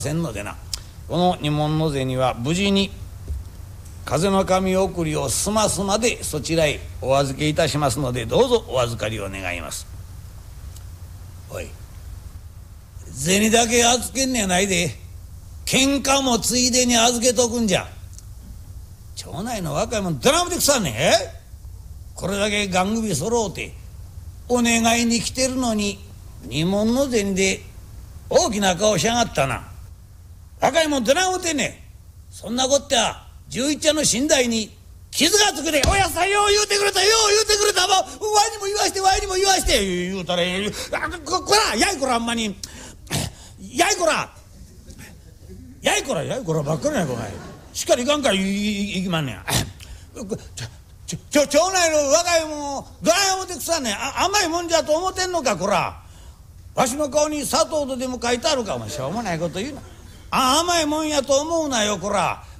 せんのでな、この二文の銭は無事に風の神送りを済ますまでそちらへお預けいたしますので、どうぞお預かりを願います。おい、銭だけ預けんねやないで、喧嘩もついでに預けとくんじゃ。町内の若いもんドラムでくさんねん。これだけ番組揃うてお願いに来てるのに二文の銭で大きな顔しやがったな。若いもんどない思てんねん。そんなこっては十一夜の寝台に傷がつくで。おやさんよう言うてくれた、よう言うてくれた。わいにも言わして、わいにも言わして言うたらこらやいこら、あんまにやいこらやいこらやいこらばっかりやこら。しっかりいかんからいきまんねん。町内の若いもんをどない思てくさんねん。甘いもんじゃと思ってんのかこら。わしの顔に砂糖とでも書いてあるか。お前しょうもないこと言うな。甘いもんやと思うなよこら。